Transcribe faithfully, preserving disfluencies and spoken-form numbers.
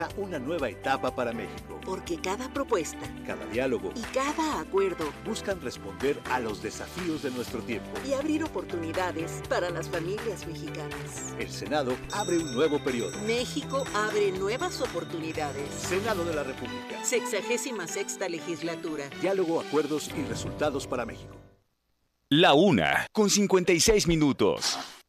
Una nueva etapa para México. Porque cada propuesta, cada diálogo y cada acuerdo buscan responder a los desafíos de nuestro tiempo y abrir oportunidades para las familias mexicanas. El Senado abre un nuevo periodo. México abre nuevas oportunidades. Senado de la República. Sexagésima sexta legislatura. Diálogo, acuerdos y resultados para México. La una, con cincuenta y seis minutos.